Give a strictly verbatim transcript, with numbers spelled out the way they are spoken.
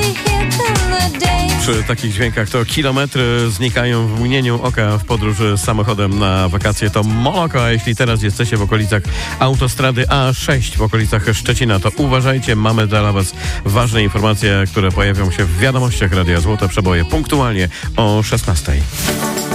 Przy takich dźwiękach to kilometry znikają w mgnieniu oka w podróży samochodem na wakacje. To Moloko, a jeśli teraz jesteście w okolicach autostrady A sześć, w okolicach Szczecina, to uważajcie, mamy dla was ważne informacje, które pojawią się w wiadomościach Radia Złote Przeboje punktualnie o szesnastej.